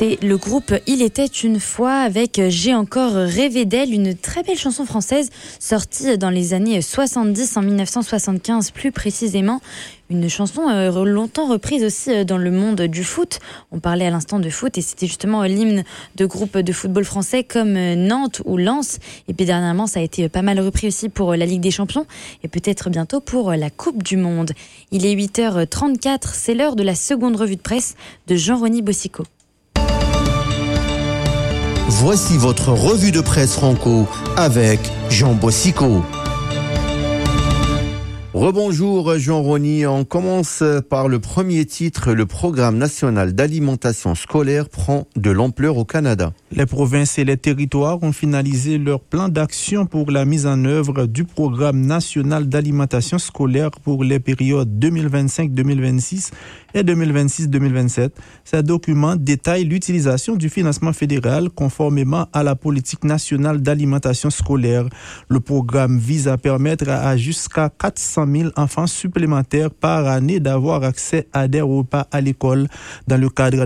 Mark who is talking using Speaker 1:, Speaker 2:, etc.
Speaker 1: C'est le groupe Il était une fois avec J'ai encore rêvé d'elle, une très belle chanson française sortie dans les années 70, en 1975 plus précisément. Une chanson longtemps reprise aussi dans le monde du foot. On parlait à l'instant de foot et c'était justement l'hymne de groupes de football français comme Nantes ou Lens. Et puis dernièrement, ça a été pas mal repris aussi pour la Ligue des Champions et peut-être bientôt pour la Coupe du Monde. Il est 8h34, c'est l'heure de la seconde revue de presse de Jean-Rony Bossicot.
Speaker 2: Voici votre revue de presse franco avec Jean Bossicot. Rebonjour Jean-Rony, on commence par le premier titre. Le programme national d'alimentation scolaire prend de l'ampleur au Canada.
Speaker 3: Les provinces et les territoires ont finalisé leur plan d'action pour la mise en œuvre du programme national d'alimentation scolaire pour les périodes 2025-2026 et 2026-2027. Ces documents détaillent l'utilisation du financement fédéral conformément à la politique nationale d'alimentation scolaire. Le programme vise à permettre à jusqu'à 400 000 enfants supplémentaires par année d'avoir accès à des repas à l'école dans le cadre